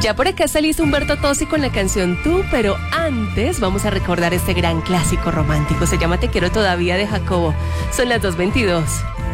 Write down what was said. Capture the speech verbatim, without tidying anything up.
Ya por acá está listo Humberto Tosi con la canción Tú, pero antes vamos a recordar este gran clásico romántico. Se llama Te quiero todavía de Jacobo. Son las dos veintidós.